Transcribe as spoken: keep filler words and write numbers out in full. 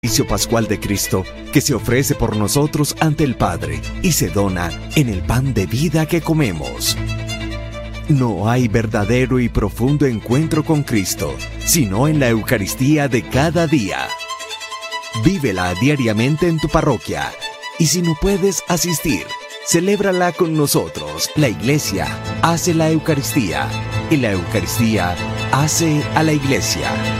sacrificio pascual de Cristo, que se ofrece por nosotros ante el Padre y se dona en el pan de vida que comemos. No hay verdadero y profundo encuentro con Cristo, sino en la Eucaristía de cada día. Vívela diariamente en tu parroquia, y si no puedes asistir, celébrala con nosotros. La Iglesia hace la Eucaristía, y la Eucaristía hace a la Iglesia.